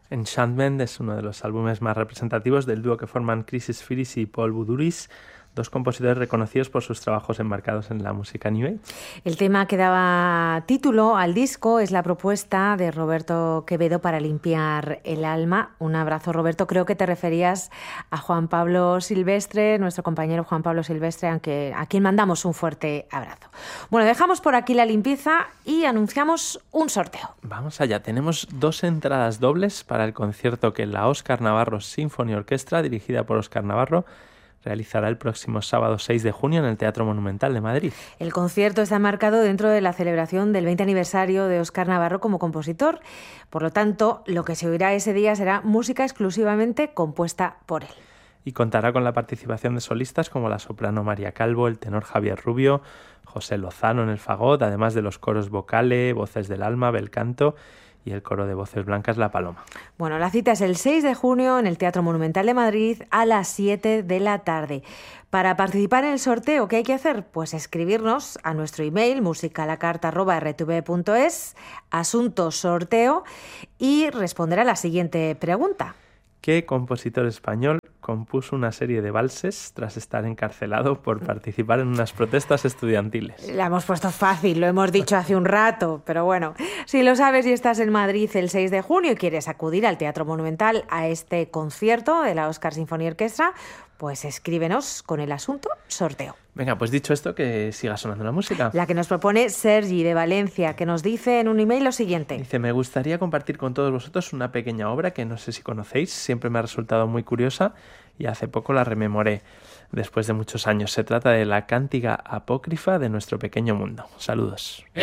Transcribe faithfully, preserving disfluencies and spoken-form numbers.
Enchantment es uno de los álbumes más representativos del dúo que forman Chris Spheeris y Paul Bouduris, dos compositores reconocidos por sus trabajos enmarcados en la música New Age. El tema que daba título al disco es la propuesta de Roberto Quevedo para limpiar el alma. Un abrazo, Roberto. Creo que te referías a Juan Pablo Silvestre, nuestro compañero Juan Pablo Silvestre, aunque a quien mandamos un fuerte abrazo. Bueno, dejamos por aquí la limpieza y anunciamos un sorteo. Vamos allá. Tenemos dos entradas dobles para el concierto que la Óscar Navarro Symphony Orchestra, dirigida por Óscar Navarro, realizará el próximo sábado seis de junio en el Teatro Monumental de Madrid. El concierto está marcado dentro de la celebración del veinte aniversario de Óscar Navarro como compositor. Por lo tanto, lo que se oirá ese día será música exclusivamente compuesta por él. Y contará con la participación de solistas como la soprano María Calvo, el tenor Javier Rubio, José Lozano en el fagot, además de los coros Vocale, Voces del Alma, Bel Canto y el coro de voces blancas La Paloma. Bueno, la cita es el seis de junio en el Teatro Monumental de Madrid a las siete de la tarde. Para participar en el sorteo, ¿qué hay que hacer? Pues escribirnos a nuestro email musicalacarta arroba erre te ve punto es, asunto sorteo, y responder a la siguiente pregunta. ¿Qué compositor español compuso una serie de valses tras estar encarcelado por participar en unas protestas estudiantiles? La hemos puesto fácil, lo hemos dicho hace un rato, pero bueno, si lo sabes y estás en Madrid el seis de junio y quieres acudir al Teatro Monumental a este concierto de la Óscar Symphony Orchestra, pues escríbenos con el asunto sorteo. Venga, pues dicho esto, que siga sonando la música. La que nos propone Sergi de Valencia, que nos dice en un email lo siguiente. Dice, me gustaría compartir con todos vosotros una pequeña obra que no sé si conocéis, siempre me ha resultado muy curiosa y hace poco la rememoré después de muchos años. Se trata de la Cántiga Apócrifa de nuestro pequeño mundo. Saludos.